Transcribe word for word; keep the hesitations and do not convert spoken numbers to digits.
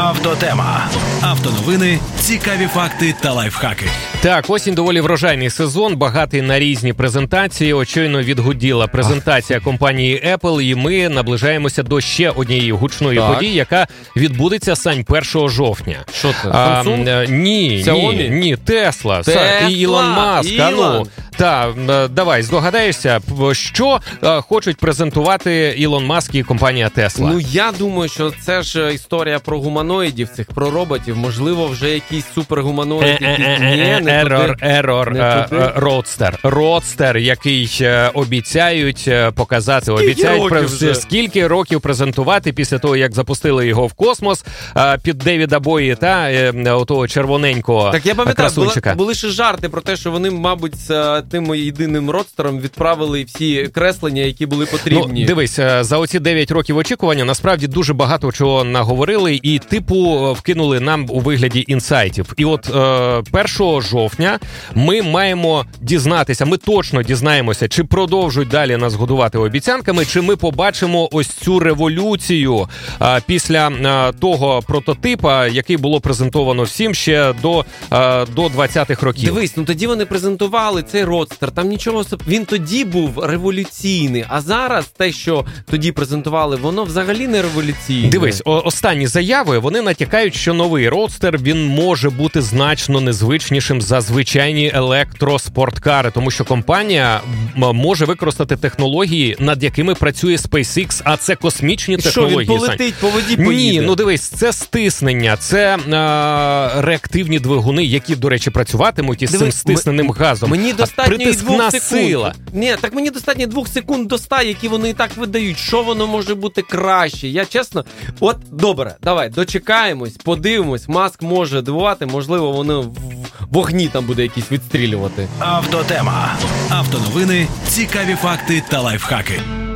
Автотема. Автоновини, цікаві факти та лайфхаки. Так, осінь доволі врожайний сезон, багатий на різні презентації. Очойно відгуділа презентація компанії Apple, і ми наближаємося до ще однієї гучної так. події, яка відбудеться, Сань, першого жовтня. Що це? Samsung? Ні, Xiaomi? ні, ні, Tesla, Tesla? і Ілон Маск. А ну, та, давай, здогадаєшся, що а, хочуть презентувати Ілон Маск і компанія Tesla? Ну, я думаю, що це ж історія про гуманоїдів, цих про роботів. Можливо, вже якийсь супергуманоїд, якийсь... Ні, не Ерор, туди. ерор, Не туди. Родстер. Родстер, який е, обіцяють е, показати, Скільки обіцяють років през- вже? скільки років презентувати після того, як запустили його в космос е, під Девіда Бої та е, отого червоненького Так я пам'ятаю, були, красунчика. були ще жарти про те, що вони, мабуть, з тим єдиним родстером відправили всі креслення, які були потрібні. Ну, дивись, е, за оці дев'ять років очікування насправді дуже багато чого наговорили і типу вкинули нам у вигляді інсайтів. І от е, першого жовтня ми маємо дізнатися, ми точно дізнаємося, чи продовжують далі нас годувати обіцянками, чи ми побачимо ось цю революцію а, після а, того прототипа, який було презентовано всім ще до, а, до двадцятих років. Дивись, ну тоді вони презентували цей родстер, там нічого, він тоді був революційний, а зараз те, що тоді презентували, воно взагалі не революційне. Дивись, о- останні заяви, вони натякають, що новий родстер, він може бути значно незвичнішим за звичайні електроспорткари, тому що компанія м- може використати технології, над якими працює SpaceX, а це космічні І що, технології. він полетить, по воді поїде? Ні, ну дивись, це стиснення, це е- реактивні двигуни, які, до речі, працюватимуть із цим Дивись, стисненим м- газом. Мені А достатньо і притискна двох секунд. сила. Ні, так мені достатньо двох секунд до ста, які вони і так видають. Що воно може бути краще? Я чесно, от добре, давай, дочекаємось, подивимось, Маск може дивувати, можливо, воно в вогні там буде якісь відстрілювати. Автотема. Автоновини, цікаві факти та лайфхаки.